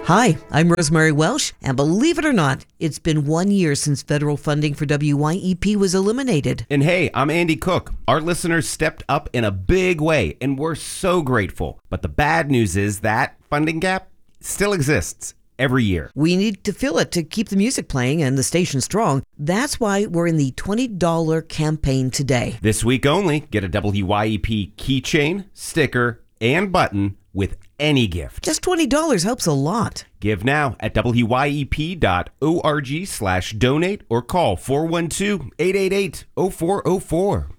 Hi, I'm Rosemary Welsh, and believe it or not, it's been 1 year since federal funding for WYEP was eliminated. And hey, I'm Andy Cook. Our listeners stepped up in a big way, and we're so grateful. But the bad news is that funding gap still exists every year. We need to fill it to keep the music playing and the station strong. That's why we're in the $20 campaign today. This week only, get a WYEP keychain, sticker, and button with any gift. Just $20 helps a lot. Give now at wyep.org/donate or call 412-888-0404.